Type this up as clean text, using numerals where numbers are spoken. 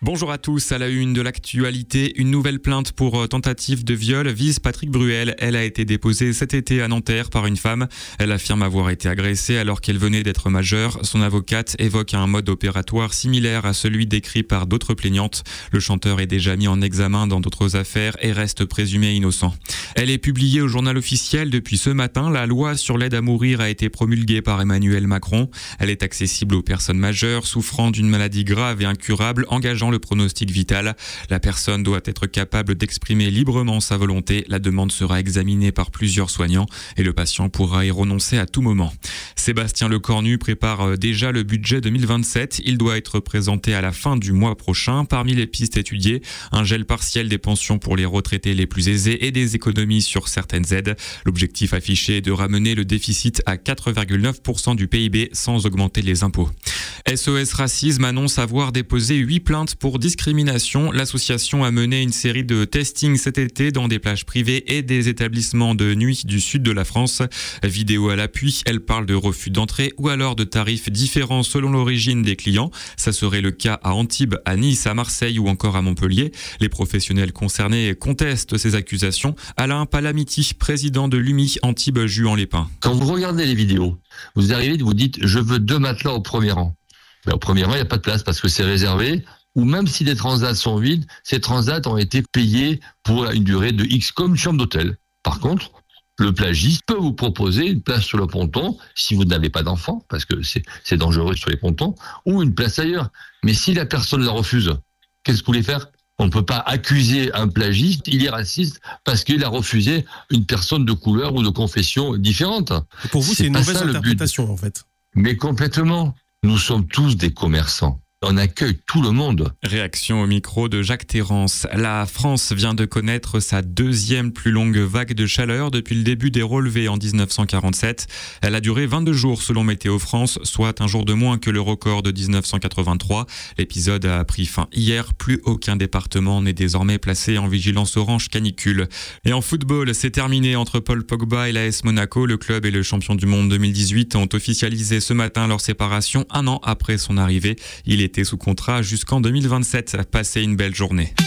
Bonjour à tous, à la une de l'actualité, une nouvelle plainte pour tentative de viol vise Patrick Bruel. Elle a été déposée cet été à Nanterre par une femme. Elle affirme avoir été agressée alors qu'elle venait d'être majeure. Son avocate évoque un mode opératoire similaire à celui décrit par d'autres plaignantes. Le chanteur est déjà mis en examen dans d'autres affaires et reste présumé innocent. Elle est publiée au journal officiel depuis ce matin. La loi sur l'aide à mourir a été promulguée par Emmanuel Macron. Elle est accessible aux personnes majeures souffrant d'une maladie grave et incurable, engageant le pronostic vital. La personne doit être capable d'exprimer librement sa volonté. La demande sera examinée par plusieurs soignants et le patient pourra y renoncer à tout moment. Sébastien Lecornu prépare déjà le budget 2027. Il doit être présenté à la fin du mois prochain. Parmi les pistes étudiées, un gel partiel des pensions pour les retraités les plus aisés et des économies sur certaines aides. L'objectif affiché est de ramener le déficit à 4,9% du PIB sans augmenter les impôts. SOS Racisme annonce avoir déposé 8 plaintes pour discrimination. L'association a mené une série de testings cet été dans des plages privées et des établissements de nuit du sud de la France. Vidéo à l'appui, elle parle de refus d'entrée ou alors de tarifs différents selon l'origine des clients. Ça serait le cas à Antibes, à Nice, à Marseille ou encore à Montpellier. Les professionnels concernés contestent ces accusations. Alain Palamiti, président de l'UMI Antibes-Juan-les-Pins. Quand vous regardez les vidéos, vous arrivez, vous dites « je veux 2 matelas au premier rang ». Mais au premier rang, il n'y a pas de place parce que c'est réservé. Ou même si les transats sont vides, ces transats ont été payés pour une durée de X comme une chambre d'hôtel. Par contre, le plagiste peut vous proposer une place sur le ponton si vous n'avez pas d'enfant, parce que c'est dangereux sur les pontons, ou une place ailleurs. Mais si la personne la refuse, qu'est-ce que vous voulez faire ? On ne peut pas accuser un plagiste, il est raciste parce qu'il a refusé une personne de couleur ou de confession différente. Et pour vous, c'est une mauvaise interprétation en fait. Mais complètement. Nous sommes tous des commerçants. On accueille tout le monde. Réaction au micro de Jacques Terrance. La France vient de connaître sa 2e plus longue vague de chaleur depuis le début des relevés en 1947. Elle a duré 22 jours selon Météo France, soit un jour de moins que le record de 1983. L'épisode a pris fin hier. Plus aucun département n'est désormais placé en vigilance orange canicule. Et en football, c'est terminé entre Paul Pogba et l'AS Monaco. Le club et le champion du monde 2018 ont officialisé ce matin leur séparation 1 an après son arrivée. Il était sous contrat jusqu'en 2027. Passez une belle journée.